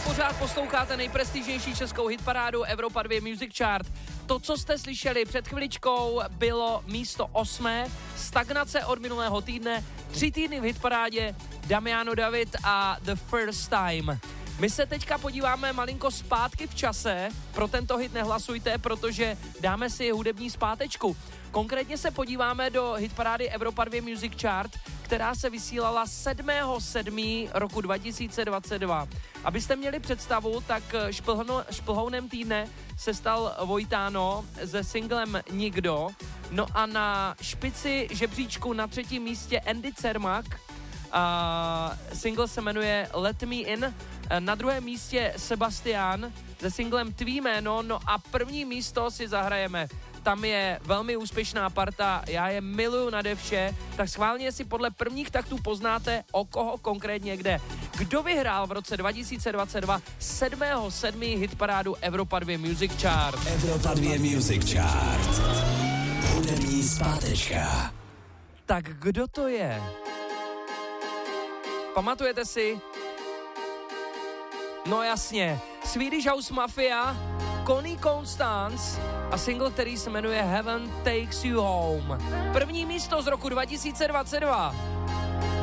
pořád posloucháte nejprestižnější českou hitparádu Evropa 2 Music Chart. To, co jste slyšeli před chviličkou, bylo místo 8. Stagnace od minulého týdne, 3 týdny v hitparádě, Damiano David a The First Time. My se teďka podíváme malinko zpátky v čase, pro tento hit nehlasujte, protože dáme si hudební zpátečku. Konkrétně se podíváme do hitparády Evropa 2 Music Chart, která se vysílala 7.7. roku 2022. Abyste měli představu, tak šplhounem týdne se stal Vojtano se singlem Nikdo. No a na špici žebříčku na 3. místě Andy Cermak. Single se jmenuje Let Me In. Na 2. místě Sebastian se singlem Tvý jméno. No a 1. místo si zahrajeme. Tam je velmi úspěšná parta, já je miluju nade vše, tak schválně si podle prvních taktů poznáte, o koho konkrétně kde. Kdo vyhrál v roce 2022 7.7. hitparádu Evropa 2 Music Chart? Evropa 2 Music Chart. Hudební zpátečka. Tak kdo to je? Pamatujete si? No jasně, Swedish House Mafia, Connie Constance a single, který se jmenuje Heaven Takes You Home. 1. místo z roku 2022.